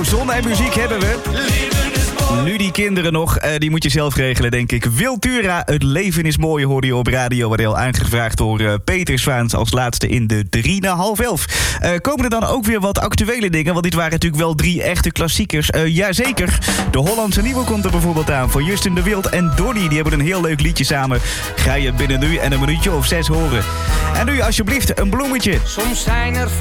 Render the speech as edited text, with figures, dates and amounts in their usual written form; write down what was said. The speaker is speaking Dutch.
Nou, zon en muziek hebben we. Nu die kinderen nog, die moet je zelf regelen, denk ik. Wiltura, het leven is mooi, hoorde je op Radio Wadel. Aangevraagd door Peter Zwaans als laatste in de 11:03. Komen er dan ook weer wat actuele dingen? Want dit waren natuurlijk wel 3 echte klassiekers. Jazeker, de Hollandse Nieuwe komt er bijvoorbeeld aan. Van Justin de Wild en Donnie, die hebben een heel leuk liedje samen. Ga je binnen nu en een minuutje of 6 horen. En nu alsjeblieft een bloemetje. Soms zijn er